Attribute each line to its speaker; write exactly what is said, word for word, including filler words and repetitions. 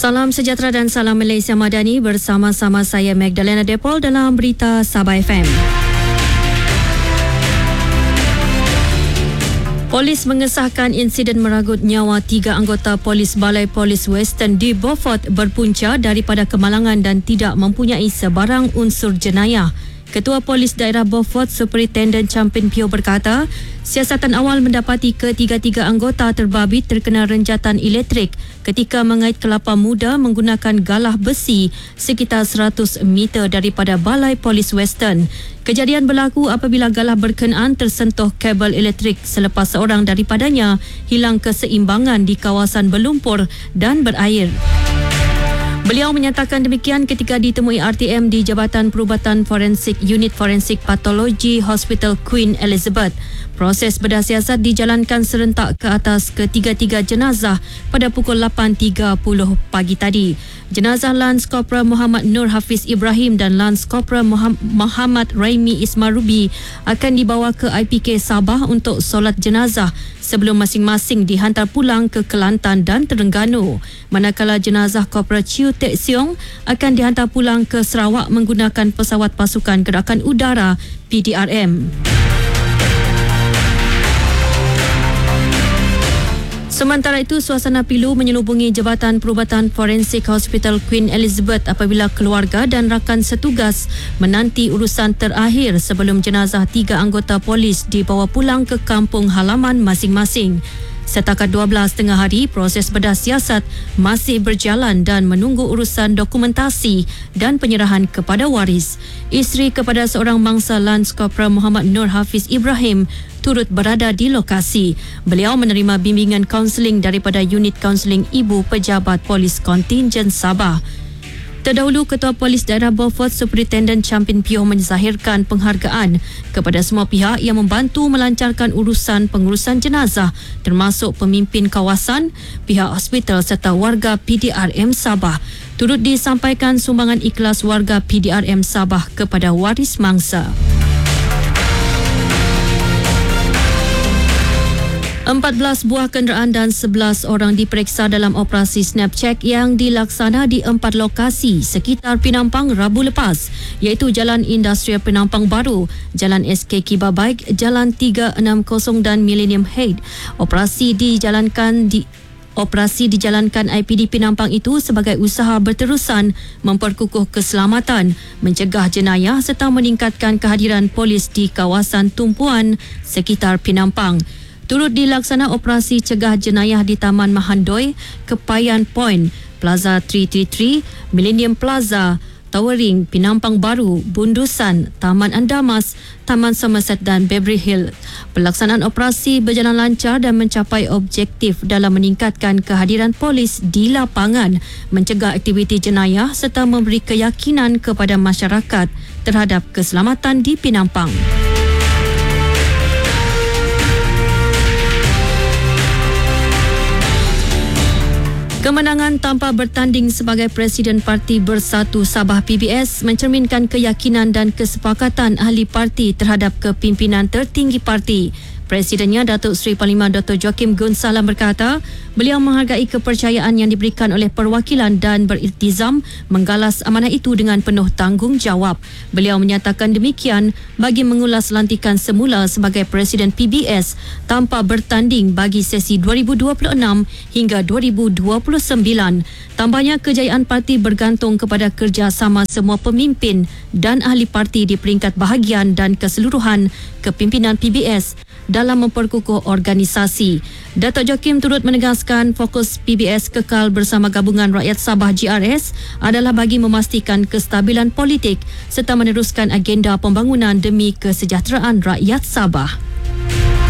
Speaker 1: Salam sejahtera dan salam Malaysia Madani, bersama-sama saya Magdalena Depol dalam Berita Sabah F M. Polis mengesahkan insiden meragut nyawa tiga anggota polis Balai Polis Western di Beaufort berpunca daripada kemalangan dan tidak mempunyai sebarang unsur jenayah. Ketua Polis Daerah Beaufort, Superintendent Champin Pio berkata, siasatan awal mendapati ketiga-tiga anggota terbabit terkena renjatan elektrik ketika mengait kelapa muda menggunakan galah besi sekitar seratus meter daripada Balai Polis Western. Kejadian berlaku apabila galah berkenaan tersentuh kabel elektrik selepas seorang daripadanya hilang keseimbangan di kawasan berlumpur dan berair. Beliau menyatakan demikian ketika ditemui R T M di Jabatan Perubatan Forensik Unit Forensik Patologi Hospital Queen Elizabeth. Proses bedah siasat dijalankan serentak ke atas ketiga-tiga jenazah pada pukul lapan tiga puluh pagi tadi. Jenazah Lance Corporal Muhammad Nur Hafiz Ibrahim dan Lance Corporal Muhammad Raimi Ismarubi akan dibawa ke I P K Sabah untuk solat jenazah sebelum masing-masing dihantar pulang ke Kelantan dan Terengganu. Manakala jenazah Corporal Chiu Tek Siong akan dihantar pulang ke Sarawak menggunakan pesawat pasukan gerakan udara P D R M. Sementara itu, suasana pilu menyelubungi Jabatan Perubatan Forensik Hospital Queen Elizabeth apabila keluarga dan rakan setugas menanti urusan terakhir sebelum jenazah tiga anggota polis dibawa pulang ke kampung halaman masing-masing. Setakat dua belas tengah hari, proses bedah siasat masih berjalan dan menunggu urusan dokumentasi dan penyerahan kepada waris. Isteri kepada seorang mangsa Lance Corporal Muhammad Nur Hafiz Ibrahim turut berada di lokasi. Beliau menerima bimbingan kaunseling daripada Unit Kaunseling Ibu Pejabat Polis Kontingen Sabah. Terdahulu, Ketua Polis Daerah Beaufort, Superintendent Champin Pio menzahirkan penghargaan kepada semua pihak yang membantu melancarkan urusan pengurusan jenazah termasuk pemimpin kawasan, pihak hospital serta warga P D R M Sabah. Turut disampaikan sumbangan ikhlas warga P D R M Sabah kepada waris mangsa. empat belas buah kenderaan dan sebelas orang diperiksa dalam operasi Snapcheck yang dilaksana di empat lokasi sekitar Penampang Rabu lepas, iaitu Jalan Industrial Penampang Baru, Jalan S K Kibabaik, Jalan tiga enam kosong dan Millennium Head. Operasi dijalankan di Operasi dijalankan I P D Penampang itu sebagai usaha berterusan memperkukuh keselamatan, mencegah jenayah serta meningkatkan kehadiran polis di kawasan tumpuan sekitar Penampang. Turut dilaksana operasi cegah jenayah di Taman Mahandoi, Kepayan Point, Plaza tiga tiga tiga, Millennium Plaza, Towering, Penampang Baru, Bundusan, Taman Andamas, Taman Somerset dan Beverly Hill. Pelaksanaan operasi berjalan lancar dan mencapai objektif dalam meningkatkan kehadiran polis di lapangan, mencegah aktiviti jenayah serta memberi keyakinan kepada masyarakat terhadap keselamatan di Penampang. Kemenangan tanpa bertanding sebagai Presiden Parti Bersatu Sabah P B S mencerminkan keyakinan dan kesepakatan ahli parti terhadap kepimpinan tertinggi parti. Presidennya Datuk Seri Parlimen Doktor Joaquim Gunsalam berkata, beliau menghargai kepercayaan yang diberikan oleh perwakilan dan beriltizam menggalas amanah itu dengan penuh tanggungjawab. Beliau menyatakan demikian bagi mengulas lantikan semula sebagai Presiden P B S tanpa bertanding bagi sesi dua ribu dua puluh enam hingga dua ribu dua puluh sembilan. Tambahnya, kejayaan parti bergantung kepada kerjasama semua pemimpin dan ahli parti di peringkat bahagian dan keseluruhan kepimpinan P B S dalam memperkukuh organisasi. Datuk Joaquim turut menegaskan fokus P B S kekal bersama Gabungan Rakyat Sabah G R S adalah bagi memastikan kestabilan politik serta meneruskan agenda pembangunan demi kesejahteraan rakyat Sabah.